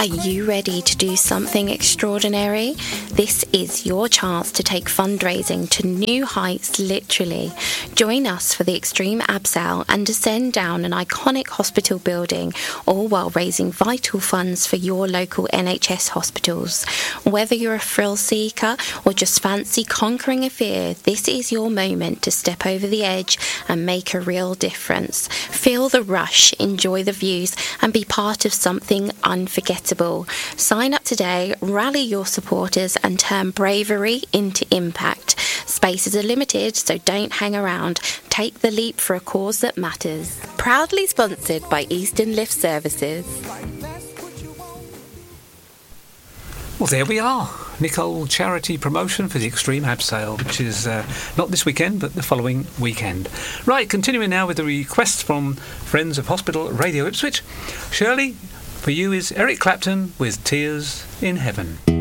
Are you ready to do something extraordinary? This is your chance to take fundraising to new heights, literally. Join us for the Extreme Abseil and descend down an iconic hospital building, all while raising vital funds for your local NHS hospitals. Whether you're a thrill seeker or just fancy conquering a fear, this is your moment to step over the edge and make a real difference. Feel the rush, enjoy the views, and be part of something unforgettable. Sign up today, rally your supporters, and turn bravery into impact. Spaces are limited, so don't hang around. Take the leap for a cause that matters. Proudly sponsored by Eastern Lift Services. Well, there we are. Nicole, charity promotion for the Extreme Abseil, which is not this weekend, but the following weekend. Right, continuing now with the requests from friends of Hospital Radio Ipswich. Shirley, for you is Eric Clapton with Tears in Heaven.